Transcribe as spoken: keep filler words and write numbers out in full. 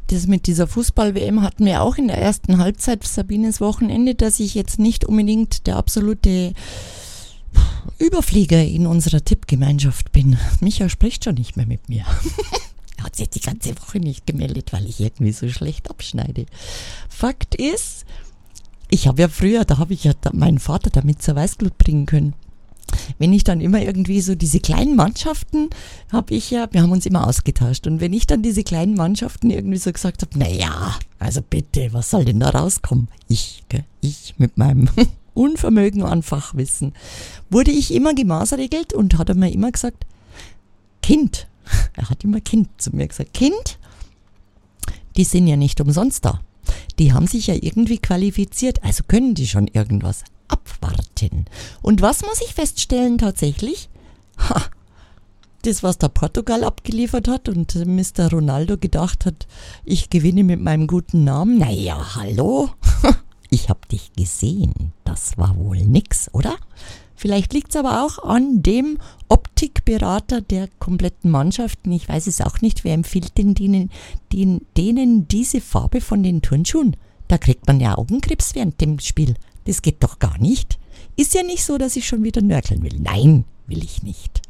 das mit dieser Fußball-W M hatten wir auch in der ersten Halbzeit Sabines Wochenende, dass ich jetzt nicht unbedingt der absolute Überflieger in unserer Tippgemeinschaft bin. Micha spricht schon nicht mehr mit mir. Er hat sich die ganze Woche nicht gemeldet, weil ich irgendwie so schlecht abschneide. Fakt ist, ich habe ja früher, da habe ich ja meinen Vater damit zur Weißglut bringen können. Wenn ich dann immer irgendwie so diese kleinen Mannschaften, habe ich ja, wir haben uns immer ausgetauscht. Und wenn ich dann diese kleinen Mannschaften irgendwie so gesagt habe, naja, also bitte, was soll denn da rauskommen? Ich, gell, ich mit meinem Unvermögen an Fachwissen, wurde ich immer gemaßregelt und hat er mir immer gesagt, Kind, er hat immer Kind zu mir gesagt, Kind, die sind ja nicht umsonst da. Die haben sich ja irgendwie qualifiziert, also können die schon irgendwas. Abwarten. Und was muss ich feststellen tatsächlich? Ha, das, was der Portugal abgeliefert hat und Mister Ronaldo gedacht hat, ich gewinne mit meinem guten Namen. Naja, hallo? Ich hab dich gesehen. Das war wohl nix, oder? Vielleicht liegt's aber auch an dem Optikberater der kompletten Mannschaften. Ich weiß es auch nicht. Wer empfiehlt denn denen, denen, denen diese Farbe von den Turnschuhen? Da kriegt man ja Augenkrebs während dem Spiel. Das geht doch gar nicht. Ist ja nicht so, dass ich schon wieder nörgeln will. Nein, will ich nicht.